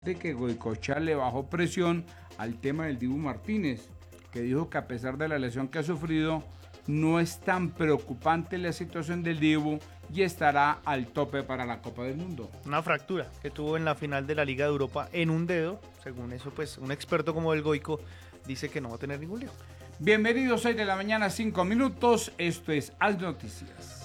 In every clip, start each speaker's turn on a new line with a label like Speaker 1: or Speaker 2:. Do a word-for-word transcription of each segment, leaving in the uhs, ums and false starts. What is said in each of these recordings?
Speaker 1: de que Goicoechea le bajó presión al tema del Dibu Martínez, que dijo que a pesar de la lesión que ha sufrido, no es tan preocupante la situación del Dibu y estará al tope para la Copa del Mundo.
Speaker 2: Una fractura que tuvo en la final de la Liga de Europa en un dedo, según eso, pues un experto como el Goico dice que no va a tener ningún lío.
Speaker 1: Bienvenidos, seis de la mañana, cinco minutos, esto es Haz Noticias.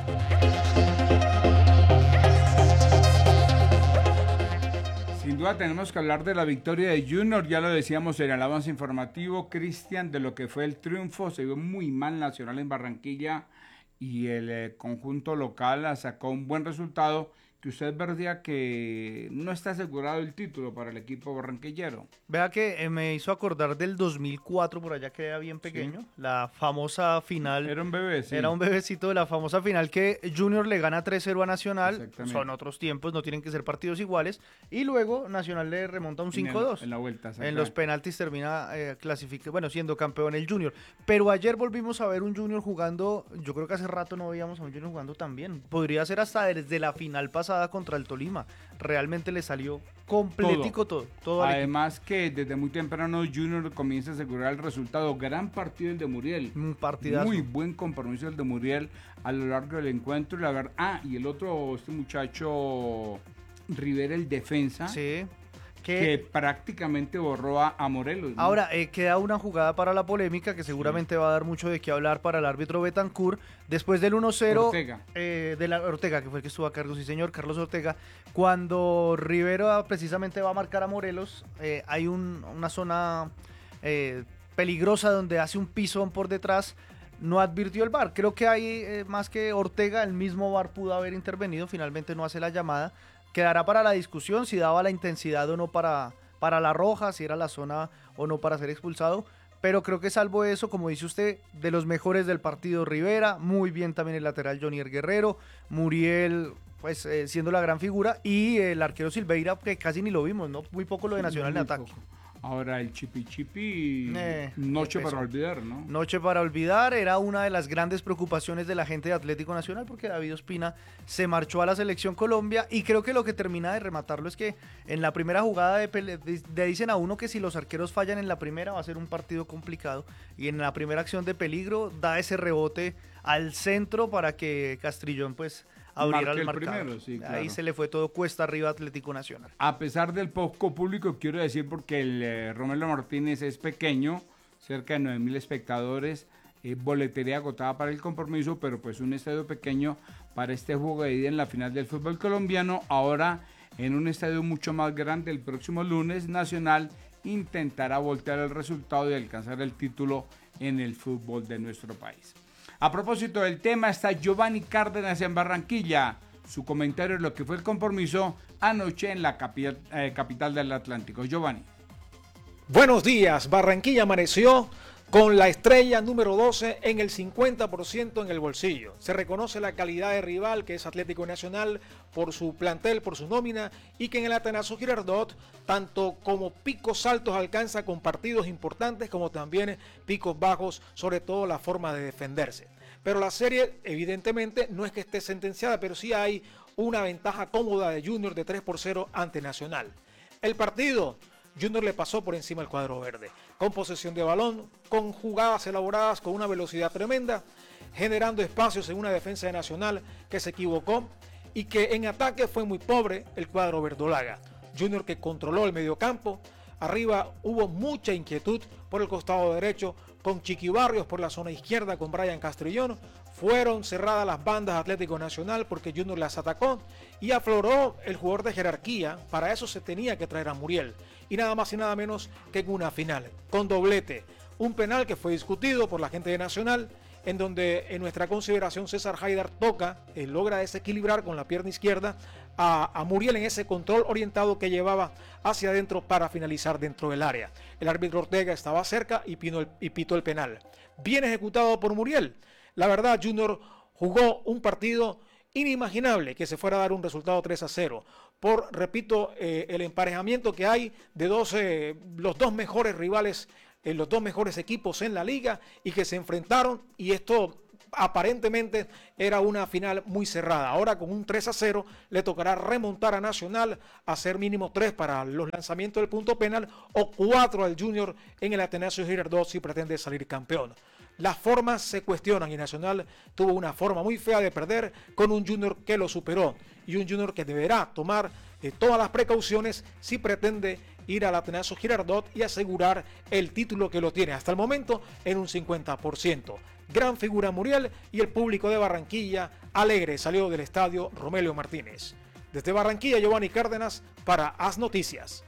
Speaker 1: Sin duda tenemos que hablar de la victoria de Junior, ya lo decíamos en el avance informativo, Cristian, de lo que fue el triunfo. Se vio muy mal Nacional en Barranquilla y el eh, conjunto local sacó un buen resultado, que usted vería que no está asegurado el título para el equipo barranquillero.
Speaker 2: Vea que eh, me hizo acordar del dos mil cuatro, por allá que era bien pequeño, sí. La famosa final.
Speaker 1: Era un bebé, sí.
Speaker 2: Era un bebecito de la famosa final que Junior le gana tres cero a Nacional. Son otros tiempos, no tienen que ser partidos iguales. Y luego Nacional le remonta un cinco dos.
Speaker 1: En, en la vuelta.
Speaker 2: En los penaltis termina eh, clasificando, bueno, siendo campeón el Junior. Pero ayer volvimos a ver un Junior jugando, yo creo que hace rato no veíamos a un Junior jugando tan bien. Podría ser hasta desde la final pasada contra el Tolima. Realmente le salió completico todo. todo, todo
Speaker 1: Además que desde muy temprano Junior comienza a asegurar el resultado. Gran partido el de Muriel.
Speaker 2: Un partidazo.
Speaker 1: Muy buen compromiso el de Muriel a lo largo del encuentro. Y la verdad, ah, y el otro, este muchacho Rivera, el defensa.
Speaker 2: Sí.
Speaker 1: Que, que prácticamente borró a, a Morelos, ¿no?
Speaker 2: Ahora, eh, queda una jugada para la polémica que seguramente sí. va a dar mucho de qué hablar para el árbitro Betancur. Después del uno cero
Speaker 1: Ortega.
Speaker 2: Eh, de la Ortega, que fue el que estuvo a cargo, sí señor, Carlos Ortega. Cuando Rivera precisamente va a marcar a Morelos, eh, hay un, una zona eh, peligrosa donde hace un pisón por detrás. No advirtió el V A R. Creo que ahí, eh, más que Ortega, el mismo V A R pudo haber intervenido. Finalmente no hace la llamada. Quedará para la discusión si daba la intensidad o no para, para la roja, si era la zona o no para ser expulsado. Pero creo que salvo eso, como dice usted, de los mejores del partido Rivera, muy bien también el lateral Jonier Guerrero, Muriel pues eh, siendo la gran figura y el arquero Silveira, que casi ni lo vimos, ¿no? Muy poco lo de Nacional en ataque.
Speaker 1: Poco. Ahora el Chipi Chipi,
Speaker 2: eh,
Speaker 1: noche para olvidar, ¿no?
Speaker 2: Noche para olvidar, era una de las grandes preocupaciones de la gente de Atlético Nacional porque David Ospina se marchó a la Selección Colombia y creo que lo que termina de rematarlo es que en la primera jugada de pele- le dicen a uno que si los arqueros fallan en la primera va a ser un partido complicado y en la primera acción de peligro da ese rebote al centro para que Castrillón pues abriera el marcador. Primero, sí, claro. Ahí se le fue todo cuesta arriba a Atlético Nacional.
Speaker 1: A pesar del poco público, quiero decir, porque el eh, Romelo Martínez es pequeño, cerca de nueve mil espectadores, eh, boletería agotada para el compromiso, pero pues un estadio pequeño para este juego de ida en la final del fútbol colombiano. Ahora en un estadio mucho más grande, el próximo lunes Nacional intentará voltear el resultado y alcanzar el título en el fútbol de nuestro país. A propósito del tema, está Giovanni Cárdenas en Barranquilla. Su comentario es lo que fue el compromiso anoche en la capital, eh, capital del Atlántico. Giovanni.
Speaker 3: Buenos días. Barranquilla amaneció con la estrella número doce en el cincuenta por ciento en el bolsillo. Se reconoce la calidad de rival que es Atlético Nacional por su plantel, por su nómina, y que en el Atanasio Girardot tanto como picos altos alcanza con partidos importantes como también picos bajos, sobre todo la forma de defenderse. Pero la serie evidentemente no es que esté sentenciada, pero sí hay una ventaja cómoda de Junior de tres por cero ante Nacional. El partido, Junior le pasó por encima al cuadro verde, con posesión de balón, con jugadas elaboradas con una velocidad tremenda, generando espacios en una defensa de Nacional que se equivocó y que en ataque fue muy pobre el cuadro verdolaga. Junior que controló el mediocampo, arriba hubo mucha inquietud por el costado derecho, con Chiqui Barrios por la zona izquierda con Brian Castrillón. Fueron cerradas las bandas Atlético Nacional porque Junior las atacó y afloró el jugador de jerarquía. Para eso se tenía que traer a Muriel. Y nada más y nada menos que en una final, con doblete. Un penal que fue discutido por la gente de Nacional, en donde en nuestra consideración César Haidar toca, eh, logra desequilibrar con la pierna izquierda a, a Muriel en ese control orientado que llevaba hacia adentro para finalizar dentro del área. El árbitro Ortega estaba cerca y, pino el, y pitó el penal. Bien ejecutado por Muriel. La verdad, Junior jugó un partido inimaginable que se fuera a dar un resultado tres a cero. Por, repito, eh, el emparejamiento que hay de dos, eh, los dos mejores rivales, eh, los dos mejores equipos en la liga y que se enfrentaron, y esto aparentemente era una final muy cerrada. Ahora con un tres a cero le tocará remontar a Nacional, hacer mínimo tres para los lanzamientos del punto penal o cuatro al Junior en el Atanasio Girardot si pretende salir campeón. Las formas se cuestionan y Nacional tuvo una forma muy fea de perder con un Junior que lo superó y un Junior que deberá tomar eh, todas las precauciones si pretende ir al Atanasio Girardot y asegurar el título que lo tiene hasta el momento en un cincuenta por ciento. Gran figura Muriel y el público de Barranquilla alegre salió del estadio Romelio Martínez. Desde Barranquilla, Giovanni Cárdenas para As Noticias.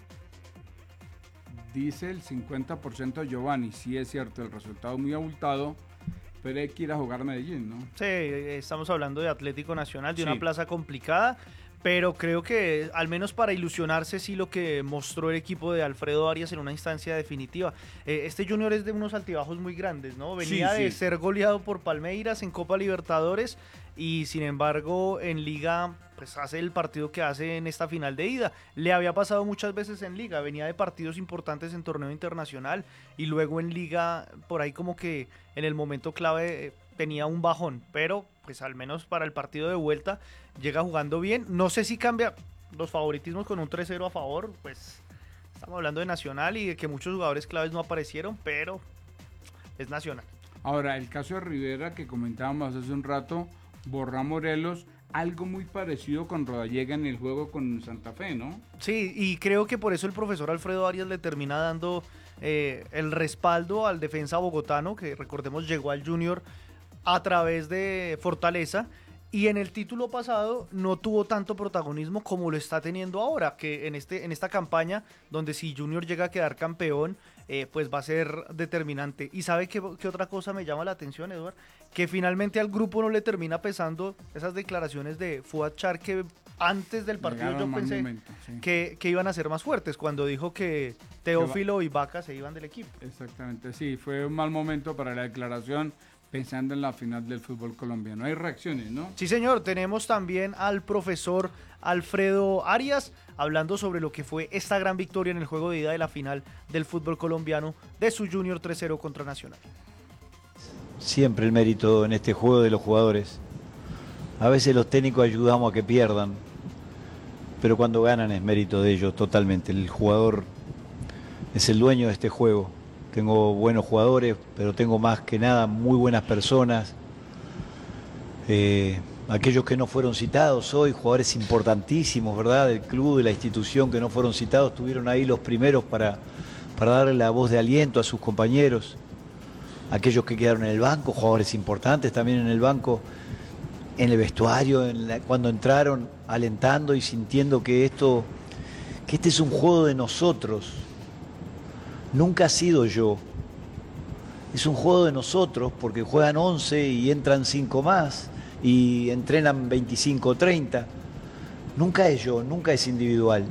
Speaker 1: Dice el cincuenta por ciento Giovanni, sí es cierto, el resultado muy abultado, pero hay que ir a jugar a Medellín, ¿no?
Speaker 2: Sí, estamos hablando de Atlético Nacional, de
Speaker 1: Sí.
Speaker 2: una plaza complicada, pero creo que al menos para ilusionarse sí lo que mostró el equipo de Alfredo Arias en una instancia definitiva. Eh, este Junior es de unos altibajos muy grandes, ¿no? Venía
Speaker 1: Sí,
Speaker 2: de
Speaker 1: sí.
Speaker 2: ser goleado por Palmeiras en Copa Libertadores y sin embargo en Liga pues hace el partido que hace en esta final de ida. Le había pasado muchas veces en Liga, venía de partidos importantes en torneo internacional y luego en Liga por ahí como que en el momento clave eh, tenía un bajón, pero pues al menos para el partido de vuelta llega jugando bien. No sé si cambia los favoritismos con un tres cero a favor, pues estamos hablando de Nacional y de que muchos jugadores claves no aparecieron, pero es Nacional.
Speaker 1: Ahora, el caso de Rivera que comentábamos hace un rato, Borrá Morelos, algo muy parecido con Rodallega en el juego con Santa Fe, ¿no?
Speaker 2: Sí, y creo que por eso el profesor Alfredo Arias le termina dando eh, el respaldo al defensa bogotano, que recordemos llegó al Junior a través de Fortaleza, y en el título pasado no tuvo tanto protagonismo como lo está teniendo ahora, que en, este, en esta campaña, donde si Junior llega a quedar campeón, eh, pues va a ser determinante. ¿Y sabe qué, qué otra cosa me llama la atención, Eduard? Que finalmente al grupo no le termina pesando esas declaraciones de Fuad Char que antes del partido
Speaker 1: Llegaron
Speaker 2: yo
Speaker 1: mal
Speaker 2: pensé
Speaker 1: momento, sí.
Speaker 2: que, que iban a ser más fuertes, cuando dijo que Teófilo y Vaca se iban del equipo.
Speaker 1: Exactamente, sí, fue un mal momento para la declaración pensando en la final del fútbol colombiano. Hay reacciones, ¿no?
Speaker 2: Sí, señor, tenemos también al profesor Alfredo Arias hablando sobre lo que fue esta gran victoria en el juego de ida de la final del fútbol colombiano de su Junior tres cero contra Nacional.
Speaker 4: Siempre el mérito en este juego de los jugadores. A veces los técnicos ayudamos a que pierdan, pero cuando ganan es mérito de ellos totalmente. El jugador es el dueño de este juego. Tengo buenos jugadores, pero tengo más que nada muy buenas personas. Eh, aquellos que no fueron citados hoy, jugadores importantísimos, ¿verdad? Del club, de la institución que no fueron citados, estuvieron ahí los primeros para, para darle la voz de aliento a sus compañeros. Aquellos que quedaron en el banco, jugadores importantes también en el banco, en el vestuario, en la, cuando entraron alentando y sintiendo que esto, que este es un juego de nosotros. Nunca ha sido yo. Es un juego de nosotros porque juegan once y entran cinco más y entrenan veinticinco o treinta. Nunca es yo, nunca es individual.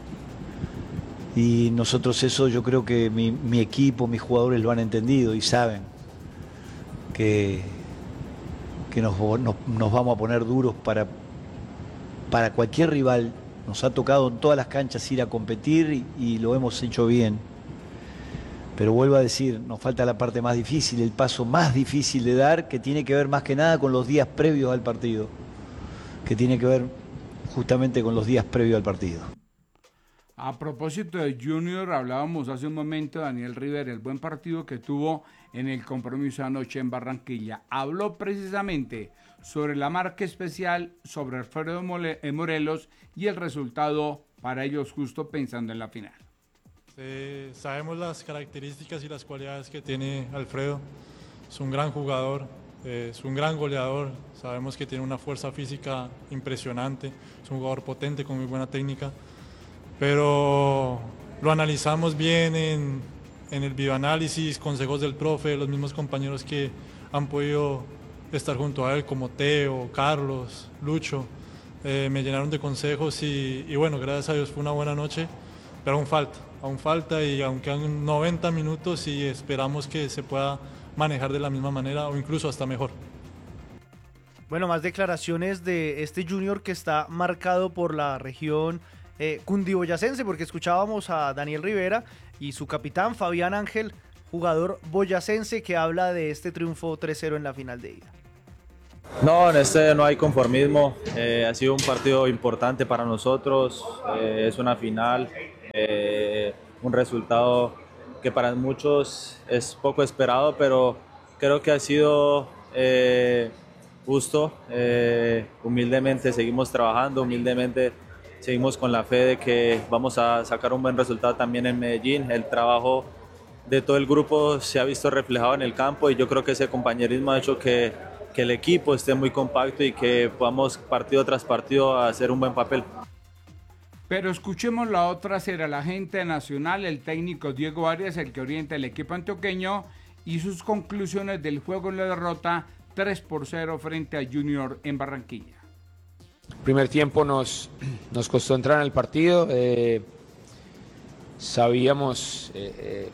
Speaker 4: Y nosotros eso yo creo que mi, mi equipo, mis jugadores lo han entendido y saben que, que nos, nos, nos vamos a poner duros para, para cualquier rival. Nos ha tocado en todas las canchas ir a competir y, y lo hemos hecho bien. Pero vuelvo a decir, nos falta la parte más difícil, el paso más difícil de dar, que tiene que ver más que nada con los días previos al partido. Que tiene que ver justamente con los días previos al partido.
Speaker 1: A propósito de Junior, hablábamos hace un momento de Daniel Rivera, el buen partido que tuvo en el compromiso anoche en Barranquilla. Habló precisamente sobre la marca especial, sobre Alfredo Morelos y el resultado para ellos justo pensando en la final.
Speaker 5: Eh, sabemos las características y las cualidades que tiene Alfredo. Es un gran jugador, eh, es un gran goleador. Sabemos que tiene una fuerza física impresionante. Es un jugador potente con muy buena técnica. Pero lo analizamos bien en, en el videoanálisis, consejos del profe, los mismos compañeros que han podido estar junto a él, como Teo, Carlos, Lucho. Eh, me llenaron de consejos y, y bueno, gracias a Dios fue una buena noche, pero aún falta. Aún falta y aunque quedan noventa minutos y esperamos que se pueda manejar de la misma manera o incluso hasta mejor.
Speaker 2: Bueno, más declaraciones de este Junior que está marcado por la región eh, cundiboyacense, porque escuchábamos a Daniel Rivera y su capitán Fabián Ángel jugador boyacense, que habla de este triunfo tres cero en la final de ida.
Speaker 6: No, en este no hay conformismo, eh, ha sido un partido importante para nosotros, eh, es una final, eh, un resultado que para muchos es poco esperado, pero creo que ha sido eh, justo, eh, humildemente seguimos trabajando, humildemente seguimos con la fe de que vamos a sacar un buen resultado también en Medellín. El trabajo de todo el grupo se ha visto reflejado en el campo y yo creo que ese compañerismo ha hecho que, que el equipo esté muy compacto y que podamos partido tras partido hacer un buen papel.
Speaker 1: Pero escuchemos la otra, será la gente nacional, el técnico Diego Arias, el que orienta el equipo antioqueño, y sus conclusiones del juego en la derrota tres por cero frente a Junior en Barranquilla.
Speaker 7: Primer tiempo nos, nos costó entrar en el partido, eh, sabíamos eh, eh,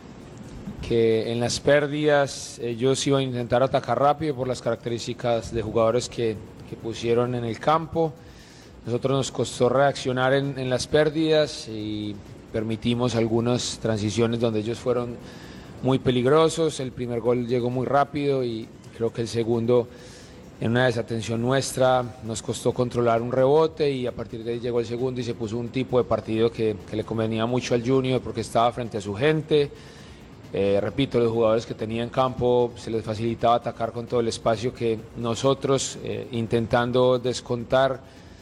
Speaker 7: que en las pérdidas ellos iban a intentar atacar rápido por las características de jugadores que, que pusieron en el campo. Nosotros nos costó reaccionar en, en las pérdidas y permitimos algunas transiciones donde ellos fueron muy peligrosos. El primer gol llegó muy rápido y creo que el segundo, en una desatención nuestra, nos costó controlar un rebote y a partir de ahí llegó el segundo y se puso un tipo de partido que, que le convenía mucho al Junior porque estaba frente a su gente. Eh, repito, los jugadores que tenían campo se les facilitaba atacar con todo el espacio que nosotros, eh, intentando descontar,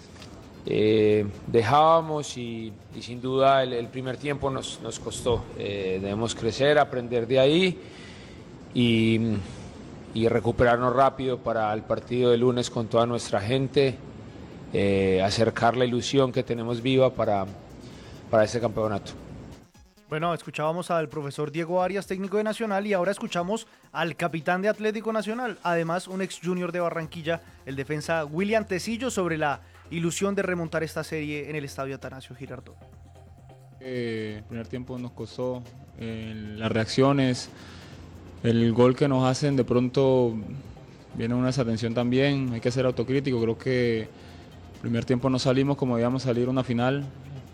Speaker 7: eh, dejábamos y, y sin duda el, el primer tiempo nos, nos costó. Eh, debemos crecer, aprender de ahí y, y recuperarnos rápido para el partido de lunes con toda nuestra gente, eh, acercar la ilusión que tenemos viva para, para este campeonato.
Speaker 2: Bueno, escuchábamos al profesor Diego Arias, técnico de Nacional, y ahora escuchamos al capitán de Atlético Nacional, además un ex Junior de Barranquilla, el defensa William Tecillo, sobre la ilusión de remontar esta serie en el estadio Atanasio Girardot.
Speaker 8: Eh, el primer tiempo nos costó eh, las reacciones, el gol que nos hacen de pronto viene una desatención también, hay que ser autocrítico, creo que el primer tiempo no salimos como debíamos salir una final,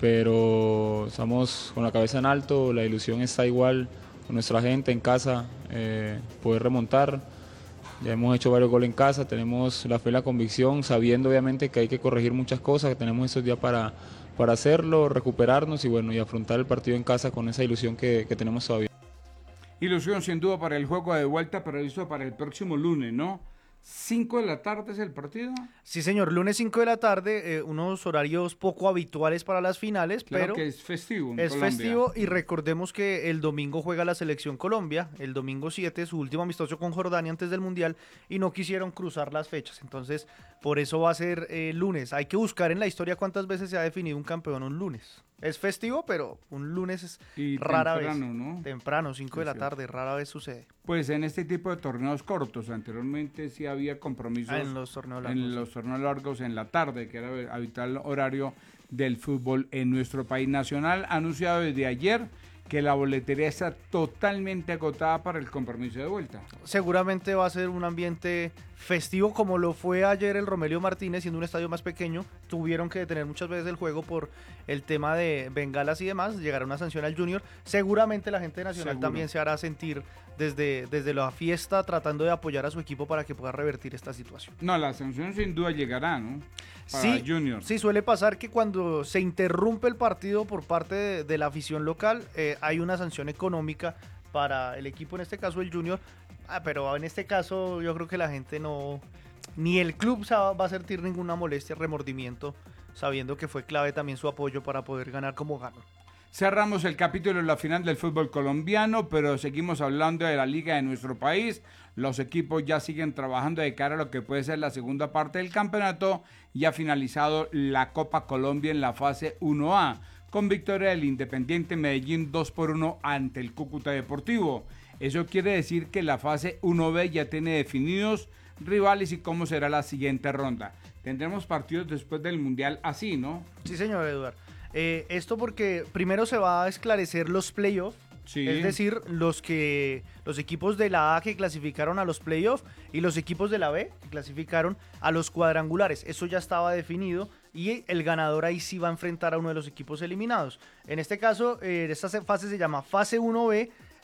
Speaker 8: pero estamos con la cabeza en alto, la ilusión está igual con nuestra gente en casa, eh, poder remontar. Ya hemos hecho varios goles en casa, tenemos la fe y la convicción, sabiendo obviamente que hay que corregir muchas cosas, que tenemos esos días para, para hacerlo, recuperarnos y bueno, y afrontar el partido en casa con esa ilusión que, que tenemos todavía.
Speaker 1: Ilusión sin duda para el juego de vuelta previsto para el próximo lunes, ¿no? ¿cinco de la tarde es el partido?
Speaker 2: Sí, señor, lunes cinco de la tarde, eh, unos horarios poco habituales para las finales,
Speaker 1: claro,
Speaker 2: pero
Speaker 1: que es festivo en
Speaker 2: es
Speaker 1: Colombia.
Speaker 2: festivo y recordemos que el domingo juega la selección Colombia, el domingo siete, su último amistoso con Jordania antes del Mundial, y no quisieron cruzar las fechas, entonces por eso va a ser eh, lunes. Hay que buscar en la historia cuántas veces se ha definido un campeón un lunes. Es festivo, pero un lunes es
Speaker 1: y
Speaker 2: rara
Speaker 1: temprano,
Speaker 2: vez.
Speaker 1: ¿no?
Speaker 2: Temprano, cinco
Speaker 1: Sí,
Speaker 2: de la
Speaker 1: sí.
Speaker 2: tarde, rara vez sucede.
Speaker 1: Pues en este tipo de torneos cortos, anteriormente sí había compromisos
Speaker 2: Ah, en los torneos largos.
Speaker 1: en los torneos largos en la tarde, que era habitual horario del fútbol en nuestro país nacional. Anunciado desde ayer que la boletería está totalmente agotada para el compromiso de vuelta.
Speaker 2: Seguramente va a ser un ambiente festivo como lo fue ayer el Romelio Martínez, siendo un estadio más pequeño. Tuvieron que detener muchas veces el juego por el tema de bengalas y demás. Llegará una sanción al Junior. Seguramente la gente de Nacional
Speaker 1: Seguro.
Speaker 2: también se hará sentir desde, desde la fiesta, tratando de apoyar a su equipo para que pueda revertir esta situación.
Speaker 1: No, la sanción sin duda llegará, ¿no? Para
Speaker 2: Sí,
Speaker 1: Junior.
Speaker 2: sí, suele pasar que cuando se interrumpe el partido por parte de, de la afición local, eh, hay una sanción económica para el equipo, en este caso el Junior, ah, pero en este caso yo creo que la gente no, ni el club va a sentir ninguna molestia, remordimiento, sabiendo que fue clave también su apoyo para poder ganar como ganó.
Speaker 1: Cerramos el capítulo de la final del fútbol colombiano, pero seguimos hablando de la liga de nuestro país. Los equipos ya siguen trabajando de cara a lo que puede ser la segunda parte del campeonato y ha finalizado la Copa Colombia en la fase uno A, con victoria del Independiente Medellín dos por uno ante el Cúcuta Deportivo. Eso quiere decir que la fase uno B ya tiene definidos rivales y cómo será la siguiente ronda. Tendremos partidos después del Mundial así, ¿no?
Speaker 2: Sí, señor Eduardo. Eh, esto porque primero se va a esclarecer los playoffs,
Speaker 1: Sí.
Speaker 2: es decir, los que los equipos de la A que clasificaron a los playoffs y los equipos de la B que clasificaron a los cuadrangulares. Eso ya estaba definido y el ganador ahí sí va a enfrentar a uno de los equipos eliminados. En este caso, eh, esta fase se llama fase uno B.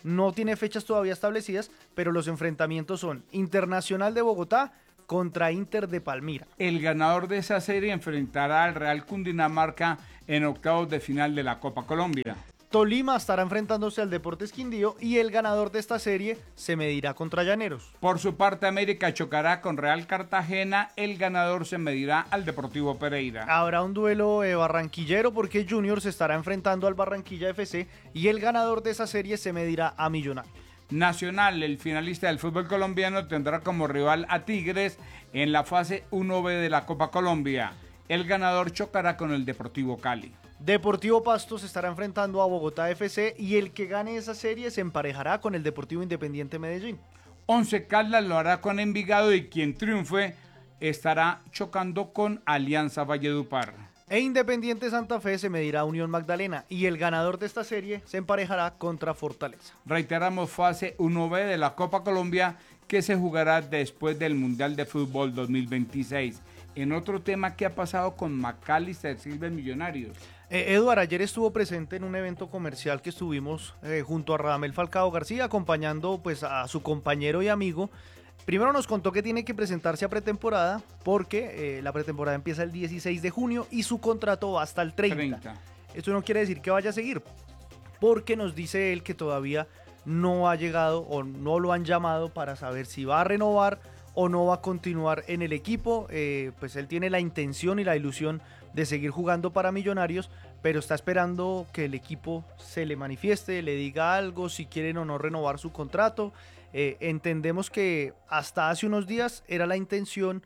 Speaker 2: no tiene fechas todavía establecidas, pero los enfrentamientos son Internacional de Bogotá contra Inter de Palmira.
Speaker 1: El ganador de esa serie enfrentará al Real Cundinamarca en octavos de final de la Copa Colombia.
Speaker 2: Tolima estará enfrentándose al Deportes Quindío y el ganador de esta serie se medirá contra Llaneros.
Speaker 1: Por su parte, América chocará con Real Cartagena, el ganador se medirá al Deportivo Pereira.
Speaker 2: Habrá un duelo eh, barranquillero porque Junior se estará enfrentando al Barranquilla F C y el ganador de esa serie se medirá a Millonarios.
Speaker 1: Nacional, el finalista del fútbol colombiano, tendrá como rival a Tigres en la fase uno B de la Copa Colombia. El ganador chocará con el Deportivo Cali.
Speaker 2: Deportivo Pasto se estará enfrentando a Bogotá F C y el que gane esa serie se emparejará con el Deportivo Independiente Medellín.
Speaker 1: Once Caldas lo hará con Envigado y quien triunfe estará chocando con Alianza Valledupar.
Speaker 2: E Independiente Santa Fe se medirá a Unión Magdalena y el ganador de esta serie se emparejará contra Fortaleza.
Speaker 1: Reiteramos, fase uno B de la Copa Colombia que se jugará después del Mundial de Fútbol dos mil veintiséis. En otro tema, ¿qué ha pasado con Macalister Silva en Millonarios?
Speaker 2: Eh, Eduard, ayer estuvo presente en un evento comercial que estuvimos eh, junto a Radamel Falcao García, acompañando pues a su compañero y amigo. Primero nos contó que tiene que presentarse a pretemporada porque eh, la pretemporada empieza el dieciséis de junio y su contrato va hasta el treinta. treinta. Esto no quiere decir que vaya a seguir, porque nos dice él que todavía no ha llegado o no lo han llamado para saber si va a renovar o no va a continuar en el equipo. Eh, pues él tiene la intención y la ilusión de seguir jugando para Millonarios, pero está esperando que el equipo se le manifieste, le diga algo, si quieren o no renovar su contrato. Eh, entendemos que hasta hace unos días era la intención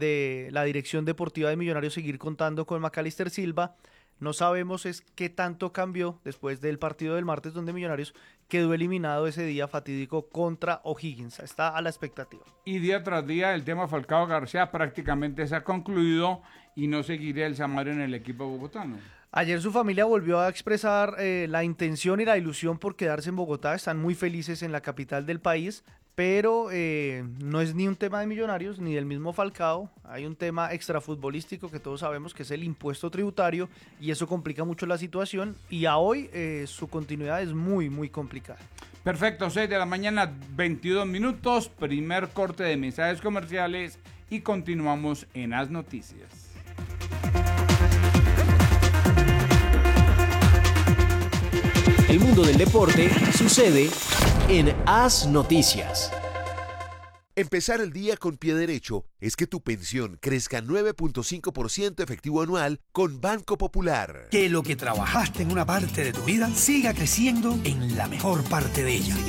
Speaker 2: de la dirección deportiva de Millonarios seguir contando con Macalister Silva. No sabemos es qué tanto cambió después del partido del martes donde Millonarios quedó eliminado ese día fatídico contra O'Higgins. Está a la expectativa.
Speaker 1: Y día tras día el tema Falcao García prácticamente se ha concluido y no seguirá el Samario en el equipo bogotano.
Speaker 2: Ayer su familia volvió a expresar eh, la intención y la ilusión por quedarse en Bogotá. Están muy felices en la capital del país, pero eh, no es ni un tema de Millonarios ni del mismo Falcao. Hay un tema extrafutbolístico que todos sabemos que es el impuesto tributario y eso complica mucho la situación y a hoy eh, su continuidad es muy muy complicada.
Speaker 1: Perfecto, seis de la mañana, veintidós minutos, primer corte de mensajes comerciales y continuamos en As Noticias.
Speaker 9: El mundo del deporte sucede en As Noticias.
Speaker 10: Empezar el día con pie derecho es que tu pensión crezca nueve punto cinco por ciento efectivo anual con Banco Popular.
Speaker 11: Que lo que trabajaste en una parte de tu vida siga creciendo en la mejor parte de ella.